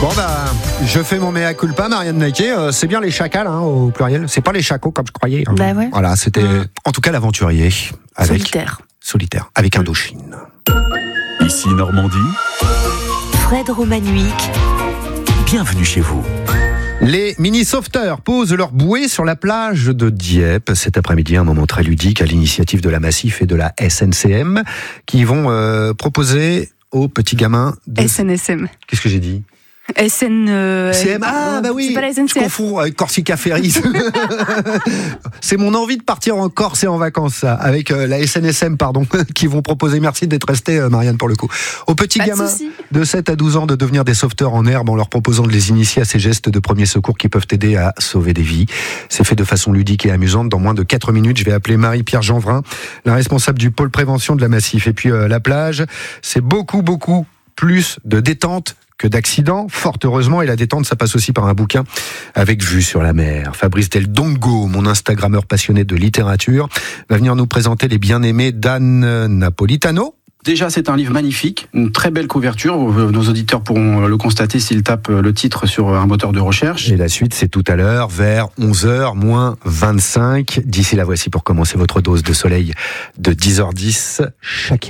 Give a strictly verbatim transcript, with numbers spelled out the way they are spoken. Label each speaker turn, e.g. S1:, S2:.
S1: Bon bah, je fais mon mea culpa, Marianne Naquet. Euh, c'est bien les chacals hein, au pluriel. C'est pas les chacos comme je croyais. Hein.
S2: Bah ouais.
S1: Voilà, c'était
S2: Mmh.
S1: en tout cas l'aventurier. Avec,
S2: Solitaire.
S1: Solitaire, avec Indochine.
S3: Ici Normandie.
S2: Fred Romanuic.
S3: Bienvenue chez vous.
S1: Les mini-sauveteurs posent leur bouée sur la plage de Dieppe cet après-midi, un moment très ludique à l'initiative de la Massif et de la S N C M qui vont euh, proposer aux petits gamins de...
S4: S N S M.
S1: Qu'est-ce que j'ai dit ?
S4: S N... Euh,
S1: C M, ah bah oui,
S4: c'est pas la S N C F.
S1: je confonds avec Corsica Ferries. C'est mon envie de partir en Corse et en vacances, ça, avec euh, la S N S M, pardon, qui vont proposer, merci d'être restée, euh, Marianne, pour le coup, aux petits
S4: Pas de
S1: gamins
S4: souci.
S1: de sept à douze ans de devenir des sauveteurs en herbe en leur proposant de les initier à ces gestes de premier secours qui peuvent aider à sauver des vies. C'est fait de façon ludique et amusante. Dans moins de quatre minutes, je vais appeler Marie-Pierre Jeanvrin, la responsable du pôle prévention de la Massif. Et puis euh, la plage, c'est beaucoup, beaucoup plus de détente que d'accidents, fort heureusement, et la détente, ça passe aussi par un bouquin avec vue sur la mer. Fabrice Del Dongo, mon Instagrammeur passionné de littérature, va venir nous présenter les bien-aimés d'Anne Napolitano.
S5: Déjà, c'est un livre magnifique, une très belle couverture. Nos auditeurs pourront le constater s'ils tapent le titre sur un moteur de recherche.
S1: Et la suite, c'est tout à l'heure, vers onze heures moins vingt-cinq. D'ici là, voici pour commencer votre dose de soleil de dix heures dix. Shakira.